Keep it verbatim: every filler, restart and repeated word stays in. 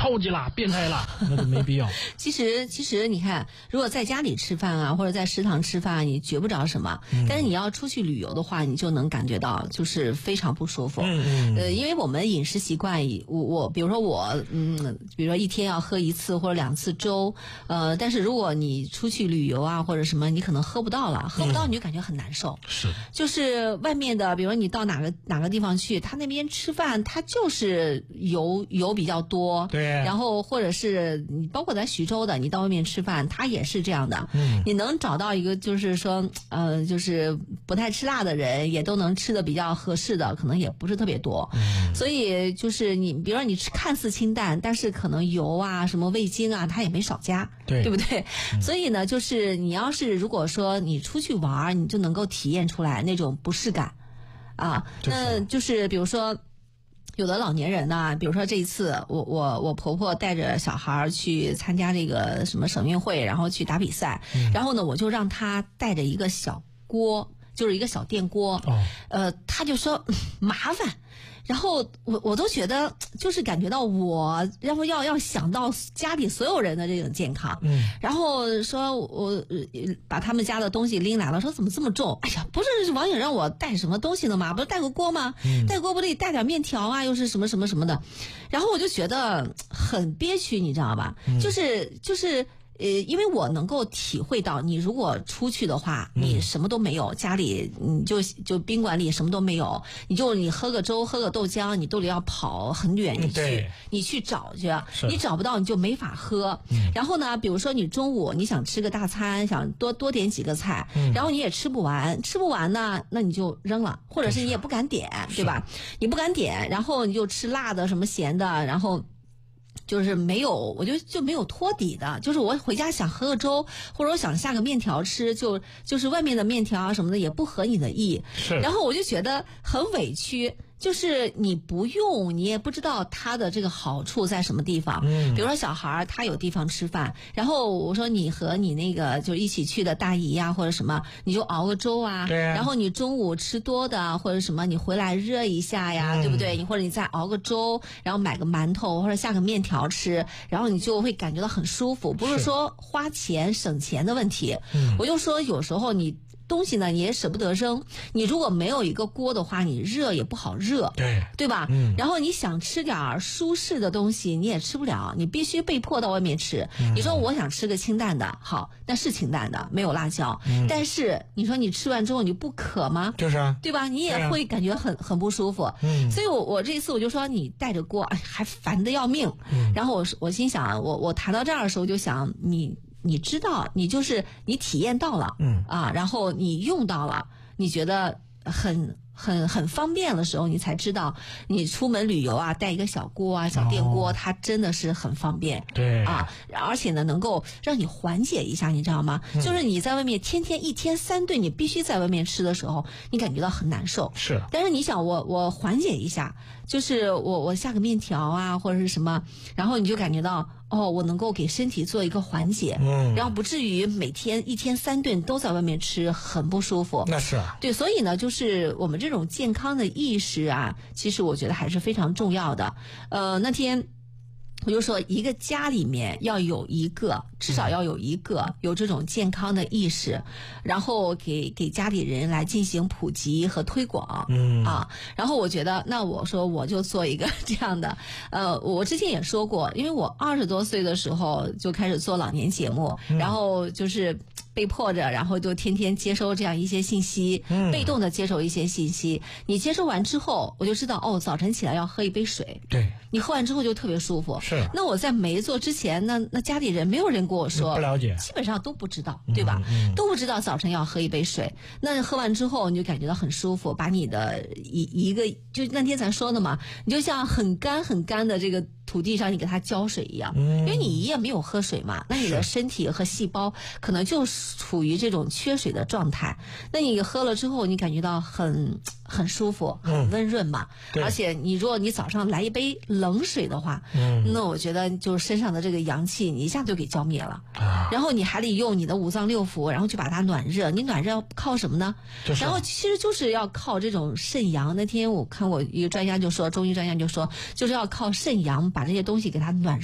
超级辣、变态辣，那就没必要。 其实，其实你看，如果在家里吃饭啊，或者在食堂吃饭，你觉不着什么。嗯、但是你要出去旅游的话，你就能感觉到就是非常不舒服。嗯嗯。呃，因为我们饮食习惯，我我比如说我，嗯，比如说一天要喝一次或者两次粥，呃，但是如果你出去旅游啊或者什么，你可能喝不到了，喝不到你就感觉很难受。 嗯、是。 就是外面的，比如说你到哪个哪个地方去，他那边吃饭，他就是油油比较多。 对。 然后或者是你包括在徐州的，你到外面吃饭，他也是这样的。嗯。你能找到一个就是说，呃，就是不太吃辣的人，也都能吃的比较合适的，可能也不是特别多。嗯。所以就是你，比如说你吃看似清淡，但是可能油啊、什么味精啊，它也没少加， 对， 对不对？嗯。所以呢，就是你要是如果说你出去玩，你就能够体验出来那种不适感，啊，那就是比如说。有的老年人呢，比如说这一次我我我婆婆带着小孩去参加这个什么省运会，然后去打比赛，嗯、然后呢我就让她带着一个小锅，就是一个小电锅，哦、呃，她就说麻烦。然后我我都觉得就是感觉到我然后要要想到家里所有人的这种健康，嗯，然后说我把他们家的东西拎来了，说怎么这么重？哎呀，不是网友让我带什么东西的吗？不是带个锅吗？嗯、带锅不得带点面条啊，又是什么什么什么的，然后我就觉得很憋屈，你知道吧？嗯、就是就是。呃，因为我能够体会到，你如果出去的话，你什么都没有，嗯、家里你就就宾馆里什么都没有，你就你喝个粥，喝个豆浆，你都得要跑很远，你去你去找去，你找不到你就没法喝。嗯、然后呢，比如说你中午你想吃个大餐，想多多点几个菜，嗯、然后你也吃不完，吃不完呢，那你就扔了，或者是你也不敢点，对吧？你不敢点，然后你就吃辣的什么咸的，然后。就是没有，我就就没有托底的。就是我回家想喝个粥，或者我想下个面条吃，就就是外面的面条啊什么的也不合你的意。 是。 然后我就觉得很委屈。就是你不用，你也不知道它的这个好处在什么地方。嗯，比如说小孩他有地方吃饭，然后我说你和你那个就一起去的大姨呀、啊、或者什么，你就熬个粥啊。 对啊。 然后你中午吃多的或者什么，你回来热一下呀，嗯、对不对？你或者你再熬个粥，然后买个馒头或者下个面条吃，然后你就会感觉到很舒服。不是说花钱省钱的问题。嗯，我就说有时候你。东西呢你也舍不得扔，你如果没有一个锅的话，你热也不好热， 对对吧？嗯。然后你想吃点舒适的东西，你也吃不了，你必须被迫到外面吃。嗯、你说我想吃个清淡的，好，那是清淡的，没有辣椒。嗯、但是你说你吃完之后你不渴吗？ 就是啊， 对吧？你也会感觉很很不舒服。嗯。所以我我这一次我就说你带着锅，还烦得要命。嗯。然后我我心想，我我谈到这儿的时候就想你。你知道，你就是你体验到了，嗯啊，然后你用到了，你觉得很很很方便的时候，你才知道，你出门旅游啊，带一个小锅啊、小电锅，哦、它真的是很方便， 对啊，而且呢，能够让你缓解一下，你知道吗？嗯、就是你在外面天天一天三顿，你必须在外面吃的时候，你感觉到很难受， 是。 但是你想，我我缓解一下，就是我我下个面条啊，或者是什么，然后你就感觉到。哦，我能够给身体做一个缓解，嗯，然后不至于每天一天三顿都在外面吃，很不舒服。 那是啊， 对，所以呢，就是我们这种健康的意识啊，其实我觉得还是非常重要的。呃，那天。我就说一个家里面要有一个，至少要有一个有这种健康的意识，然后给给家里人来进行普及和推广，嗯啊，然后我觉得那我说我就做一个这样的，呃，我之前也说过，因为我二十多岁的时候就开始做老年节目，嗯、然后就是被迫着，然后就天天接收这样一些信息，嗯、被动的接受一些信息。你接收完之后，我就知道哦，早晨起来要喝一杯水， 对， 你喝完之后就特别舒服。 是。 那我在没做之前，那那家里人没有人跟我说， 不了解， 基本上都不知道，对吧？嗯嗯、都不知道早晨要喝一杯水。那喝完之后，你就感觉到很舒服，把你的一一个就那天咱说的嘛，你就像很干很干的这个土地上，你给它浇水一样，嗯、因为你一夜没有喝水嘛，那你的身体和细胞可能就处于这种缺水的状态。那你喝了之后，你感觉到很很舒服，很温润嘛。嗯、而且你如果你早上来一杯冷水的话，嗯、那我觉得就是身上的这个阳气你一下就给浇灭了。啊、然后你还得用你的五脏六腑，然后去把它暖热。你暖热要靠什么呢？ 就是、 然后其实就是要靠这种肾阳。那天我看过一个专家就说，中医专家就说，就是要靠肾阳把这些东西给它暖